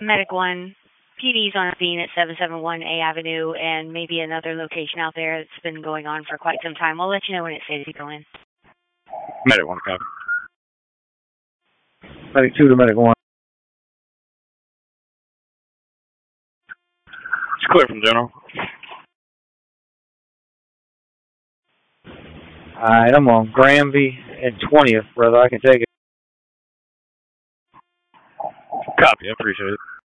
Medic 1, PD's on scene at 771 A Avenue and maybe another location out there that's been going on for quite some time. I'll let you know when it's safe to go in. Medic 1, copy. Medic 2 to Medic 1. It's clear from General. Alright, I'm on Granby and 20th, brother. I can take it. Copy, I appreciate it.